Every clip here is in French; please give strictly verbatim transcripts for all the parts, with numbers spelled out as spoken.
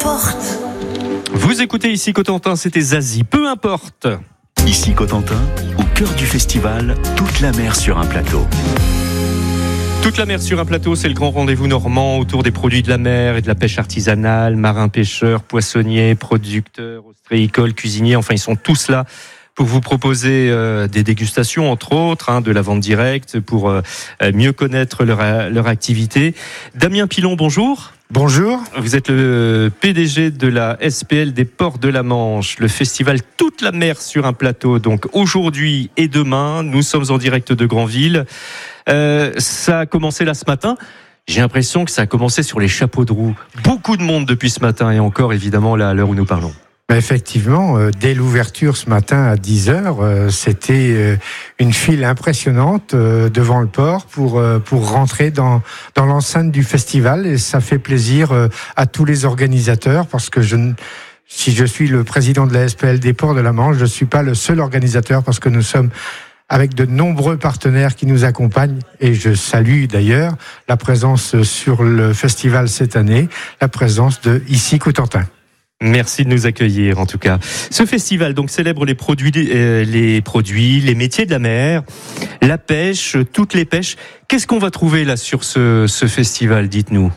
importe. Vous écoutez ici Cotentin, c'était Zazie, peu importe. Ici Cotentin, au cœur du festival, toute la mer sur un plateau. Toute la mer sur un plateau, c'est le grand rendez-vous normand autour des produits de la mer et de la pêche artisanale, marins, pêcheurs, poissonniers, producteurs, ostréicoles, cuisiniers, enfin ils sont tous là pour vous proposer euh, des dégustations, entre autres, hein, de la vente directe, pour euh, mieux connaître leur, leur activité. Damien Pilon, bonjour. Bonjour. Vous êtes le P D G de la S P L des Ports de la Manche, le festival Toute la mer sur un plateau. Donc aujourd'hui et demain, nous sommes en direct de Granville. Euh, ça a commencé là ce matin. J'ai l'impression que ça a commencé sur les chapeaux de roue. Beaucoup de monde depuis ce matin et encore évidemment là à l'heure où nous parlons. Effectivement, euh, dès l'ouverture ce matin à dix heures, euh, c'était euh, une file impressionnante euh, devant le port pour euh, pour rentrer dans dans l'enceinte du festival, et ça fait plaisir euh, à tous les organisateurs, parce que je ne si je suis le président de la S P L des Ports de la Manche, je ne suis pas le seul organisateur, parce que nous sommes avec de nombreux partenaires qui nous accompagnent, et je salue d'ailleurs la présence sur le festival cette année, la présence de Ici Cotentin. Merci de nous accueillir en tout cas. Ce festival donc célèbre les produits, euh, les produits, les métiers de la mer, la pêche, toutes les pêches. Qu'est-ce qu'on va trouver là sur ce, ce festival, dites-nous?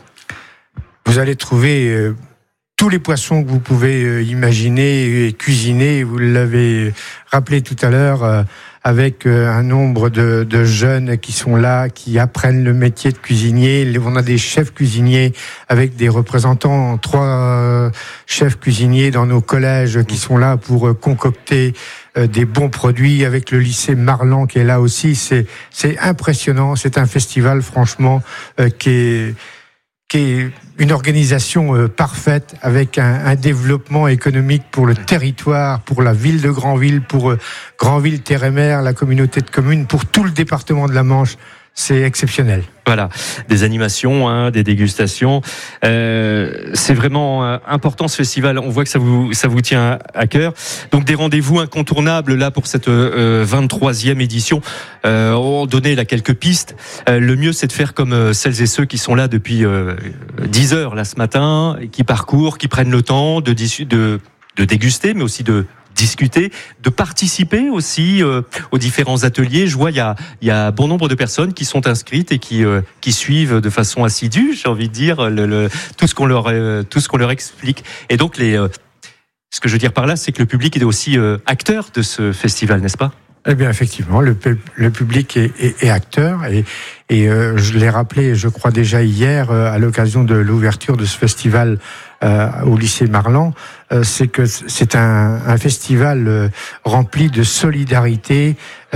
Vous allez trouver euh, tous les poissons que vous pouvez euh, imaginer et cuisiner. Vous l'avez rappelé tout à l'heure, euh, avec euh, un nombre de, de jeunes qui sont là, qui apprennent le métier de cuisinier. On a des chefs cuisiniers avec des représentants, trois euh, chefs cuisiniers dans nos collèges qui sont là pour euh, concocter euh, des bons produits, avec le lycée Marlan qui est là aussi. C'est, c'est impressionnant. C'est un festival franchement euh, qui est qui est une organisation euh, parfaite, avec un, un développement économique pour le territoire, pour la ville de Granville, pour euh, Granville-Terre-et-Mer, la communauté de communes, pour tout le département de la Manche. C'est exceptionnel. Voilà, des animations, hein, des dégustations. Euh, c'est vraiment euh, important ce festival. On voit que ça vous ça vous tient à cœur. Donc des rendez-vous incontournables là pour cette euh, vingt-troisième édition. Euh, on donnait là quelques pistes. Euh, le mieux c'est de faire comme euh, celles et ceux qui sont là depuis euh, dix heures là ce matin, qui parcourent, qui prennent le temps de de de déguster, mais aussi de discuter, de participer aussi euh, aux différents ateliers. Je vois il y a il y a bon nombre de personnes qui sont inscrites et qui euh, qui suivent de façon assidue, j'ai envie de dire, le, le tout ce qu'on leur euh, tout ce qu'on leur explique. Et donc les euh, ce que je veux dire par là, c'est que le public est aussi euh, acteur de ce festival, n'est-ce pas? Eh bien, effectivement, le, le public est, est, est acteur, et, et euh, je l'ai rappelé, je crois déjà hier, euh, à l'occasion de l'ouverture de ce festival euh, au lycée Marlan, euh, c'est que c'est un, un festival euh, rempli de solidarité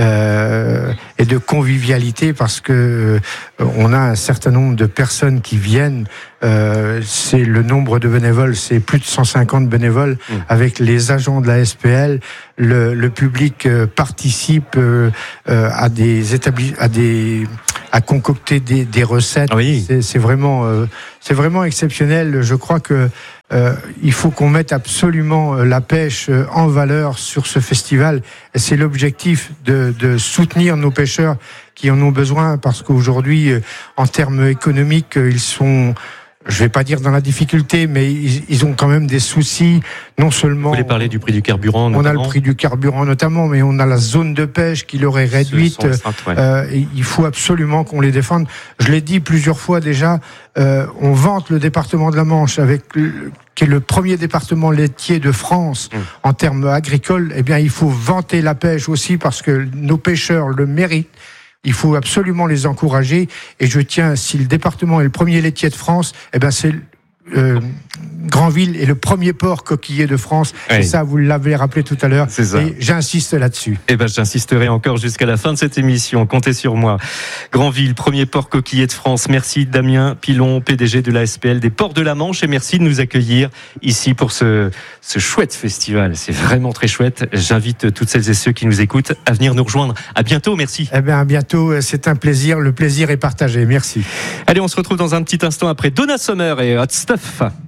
euh, et de convivialité, parce que euh, on a un certain nombre de personnes qui viennent. Euh, c'est le nombre de bénévoles, c'est plus de cent cinquante bénévoles, mmh. avec les agents de la S P L. Le, le public euh, participe euh, euh, à des établis, à des à concocter des, des recettes. Oui. C'est, c'est vraiment, euh, c'est vraiment exceptionnel. Je crois que euh, il faut qu'on mette absolument la pêche en valeur sur ce festival. Et c'est l'objectif de, de soutenir nos pêcheurs qui en ont besoin, parce qu'aujourd'hui, en termes économiques, ils sont, je vais pas dire dans la difficulté, mais ils, ils ont quand même des soucis. Non seulement. Vous voulez parler du prix du carburant, notamment. On a le prix du carburant notamment, mais on a la zone de pêche qui leur est réduite. Ouais. Euh, il faut absolument qu'on les défende. Je l'ai dit plusieurs fois déjà. Euh, on vante le département de la Manche, avec le, qui est le premier département laitier de France mmh. en termes agricoles. Eh bien, il faut vanter la pêche aussi, parce que nos pêcheurs le méritent. Il faut absolument les encourager, et je tiens, si le département est le premier laitier de France, eh ben c'est euh, Granville est le premier port coquillier de France. Oui. Et ça, vous l'avez rappelé tout à l'heure. C'est ça. Et j'insiste là-dessus. Eh ben, j'insisterai encore jusqu'à la fin de cette émission. Comptez sur moi. Granville, premier port coquillier de France. Merci Damien Pilon, P D G de la S P L des Ports de la Manche, et merci de nous accueillir ici pour ce, ce chouette festival. C'est vraiment très chouette. J'invite toutes celles et ceux qui nous écoutent à venir nous rejoindre. À bientôt. Merci. Eh bien, à bientôt. C'est un plaisir. Le plaisir est partagé. Merci. Allez, on se retrouve dans un petit instant après Donna Summer et Hot Stuff.